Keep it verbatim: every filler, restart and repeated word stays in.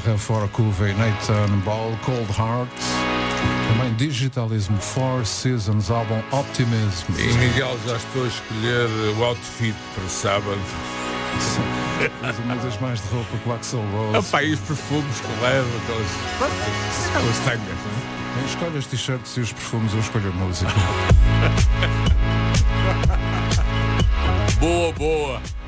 Terra, For Cuvée, Nathan Ball, Cold Heart. Também Digitalism, Four Seasons, álbum Optimism. E Miguel já estou a escolher o outfit para sábado. Mas mudas mais de roupa que o Axl Rose. Ah, pá, e os perfumes que leva, aquelas, aquelas tangas, não é? Escolhe as t-shirts e os perfumes, eu escolho a música. Boa, boa.